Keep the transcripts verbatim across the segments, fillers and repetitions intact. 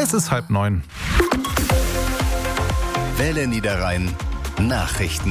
Es ist halb neun. Welle Niederrhein Nachrichten.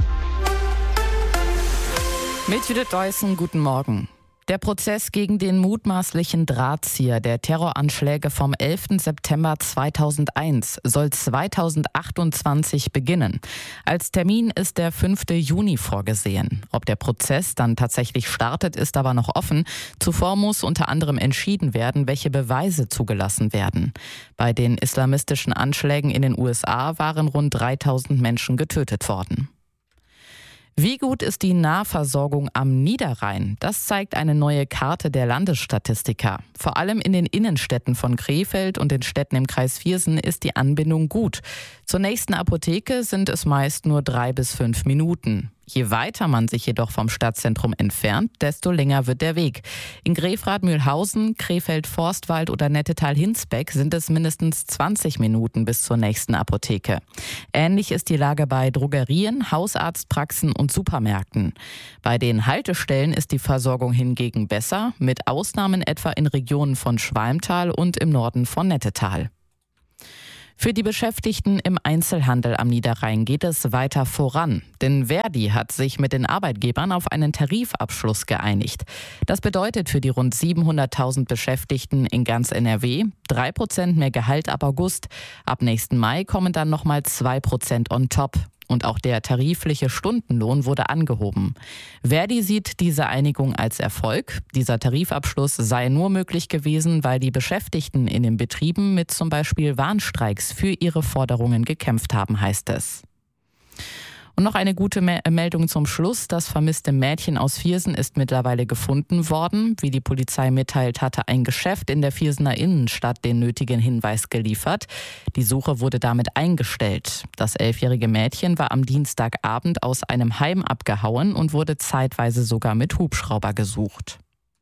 Mit Judith Deussen, guten Morgen. Der Prozess gegen den mutmaßlichen Drahtzieher der Terroranschläge vom elften September zweitausendeins soll zweitausendachtundzwanzig beginnen. Als Termin ist der fünfte Juni vorgesehen. Ob der Prozess dann tatsächlich startet, ist aber noch offen. Zuvor muss unter anderem entschieden werden, welche Beweise zugelassen werden. Bei den islamistischen Anschlägen in den U S A waren rund dreitausend Menschen getötet worden. Wie gut ist die Nahversorgung am Niederrhein? Das zeigt eine neue Karte der Landesstatistiker. Vor allem in den Innenstädten von Krefeld und den Städten im Kreis Viersen ist die Anbindung gut. Zur nächsten Apotheke sind es meist nur drei bis fünf Minuten. Je weiter man sich jedoch vom Stadtzentrum entfernt, desto länger wird der Weg. In Grefrath-Mühlhausen, Krefeld-Forstwald oder Nettetal-Hinsbeck sind es mindestens zwanzig Minuten bis zur nächsten Apotheke. Ähnlich ist die Lage bei Drogerien, Hausarztpraxen und Supermärkten. Bei den Haltestellen ist die Versorgung hingegen besser, mit Ausnahmen etwa in Regionen von Schwalmtal und im Norden von Nettetal. Für die Beschäftigten im Einzelhandel am Niederrhein geht es weiter voran. Denn Verdi hat sich mit den Arbeitgebern auf einen Tarifabschluss geeinigt. Das bedeutet für die rund siebenhunderttausend Beschäftigten in ganz N R W drei Prozent mehr Gehalt ab August. Ab nächsten Mai kommen dann nochmal zwei Prozent on top. Und auch der tarifliche Stundenlohn wurde angehoben. Verdi sieht diese Einigung als Erfolg. Dieser Tarifabschluss sei nur möglich gewesen, weil die Beschäftigten in den Betrieben mit zum Beispiel Warnstreiks für ihre Forderungen gekämpft haben, heißt es. Und noch eine gute Me- Meldung zum Schluss. Das vermisste Mädchen aus Viersen ist mittlerweile gefunden worden. Wie die Polizei mitteilt, hatte ein Geschäft in der Viersener Innenstadt den nötigen Hinweis geliefert. Die Suche wurde damit eingestellt. Das elfjährige Mädchen war am Dienstagabend aus einem Heim abgehauen und wurde zeitweise sogar mit Hubschrauber gesucht.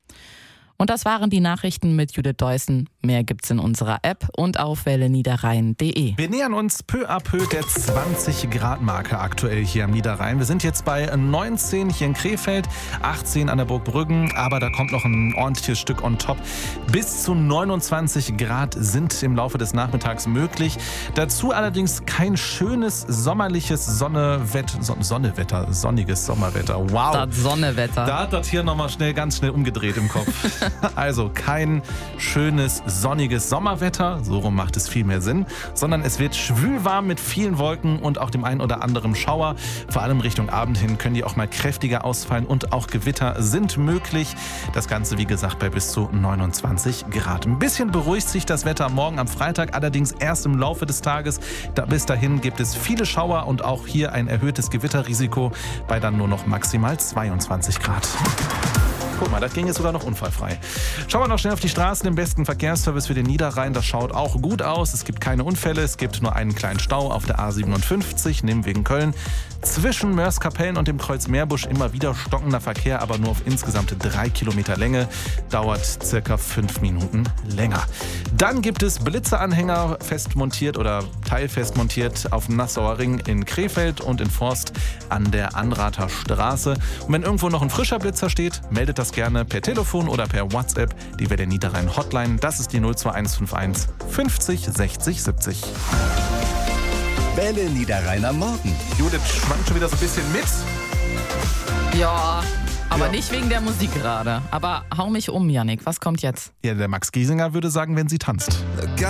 Und das waren die Nachrichten mit Judith Deussen. Mehr gibt's in unserer App und auf welle niederrhein punkt de. Wir nähern uns peu à peu der zwanzig-Grad-Marke aktuell hier am Niederrhein. Wir sind jetzt bei neunzehn hier in Krefeld, achtzehn an der Burg Brüggen, aber da kommt noch ein ordentliches Stück on top. Bis zu neunundzwanzig Grad sind im Laufe des Nachmittags möglich. Dazu allerdings kein schönes sommerliches Sonnewett, Son- Sonnewetter, sonniges Sommerwetter. Wow. Das Sonnewetter. Da hat das hier nochmal schnell, ganz schnell umgedreht im Kopf. Also kein schönes, sonniges Sommerwetter, so rum macht es viel mehr Sinn, sondern es wird schwülwarm mit vielen Wolken und auch dem einen oder anderen Schauer. Vor allem Richtung Abend hin können die auch mal kräftiger ausfallen und auch Gewitter sind möglich. Das Ganze, wie gesagt, bei bis zu neunundzwanzig Grad. Ein bisschen beruhigt sich das Wetter morgen am Freitag, allerdings erst im Laufe des Tages. Da, bis dahin gibt es viele Schauer und auch hier ein erhöhtes Gewitterrisiko bei dann nur noch maximal zweiundzwanzig Grad. Guck mal, das ging jetzt sogar noch unfallfrei. Schauen wir noch schnell auf die Straßen. Im besten Verkehrsservice für den Niederrhein. Das schaut auch gut aus. Es gibt keine Unfälle. Es gibt nur einen kleinen Stau auf der A siebenundfünfzig, Nimwegen Köln. Zwischen Mörs-Kapellen und dem Kreuz Meerbusch immer wieder stockender Verkehr, aber nur auf insgesamt drei Kilometer Länge. Dauert circa fünf Minuten länger. Dann gibt es Blitzeranhänger fest montiert oder teilfest montiert auf dem Nassauer Ring in Krefeld und in Forst an der Anrather Straße. Und wenn irgendwo noch ein frischer Blitzer steht, meldet das gerne per Telefon oder per WhatsApp. Die Welle Niederrhein Hotline, das ist die null zwei eins fünf eins fünfzig sechzig siebzig. Welle Niederrhein am Morgen. Judith schwankt schon wieder so ein bisschen mit. Ja, aber Ja. nicht wegen der Musik gerade. Aber hau mich um, Yannick. Was kommt jetzt? Ja, der Max Giesinger würde sagen, wenn sie tanzt.